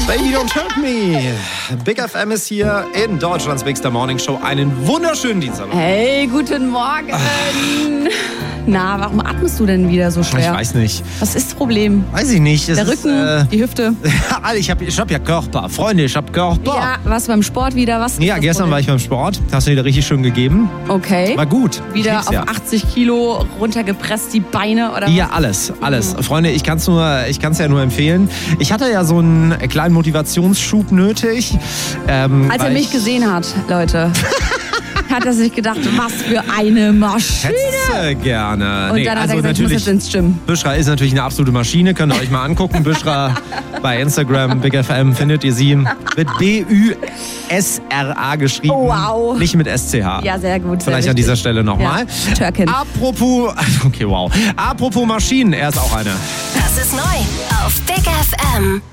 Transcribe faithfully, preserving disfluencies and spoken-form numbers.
Baby, don't hurt me. Big F M ist hier in Deutschlands Big Star Morning Show. Einen wunderschönen Dienstag. Hey, guten Morgen. Na, warum atmest du denn wieder so schwer? Ich weiß nicht. Was ist das Problem? Weiß ich nicht. Es Der ist, Rücken, äh, die Hüfte. ich habe ich hab ja Körper. Freunde, ich habe Körper. Ja, warst du beim Sport wieder? Was ist Ja, das gestern Problem? war ich beim Sport. Hast du wieder richtig schön gegeben. Okay. War gut. Ich Wieder lieb's auf ja. achtzig Kilo runtergepresst, die Beine oder Ja, alles, alles. Freunde, ich kann es nur, ich kann's ja nur empfehlen. Ich hatte ja so einen kleinen Motivationsschub nötig. Ähm, Als er weil mich ich- gesehen hat, Leute, hat er sich gedacht, was für eine Maschine. Hätte gerne. Und Nee, dann hat also er gesagt, ich muss natürlich, jetzt ins Gym. Büschra ist natürlich eine absolute Maschine. Könnt ihr euch mal angucken. Büschra bei Instagram, Big F M, findet ihr sie. Mit B Ü S R A geschrieben. Oh, wow. Nicht mit S C H. Ja, sehr gut. Vielleicht sehr an dieser wichtig. Stelle nochmal. Ja, Türkin. Apropos, okay, wow. Apropos Maschinen, er ist auch eine. Das ist neu auf Big F M.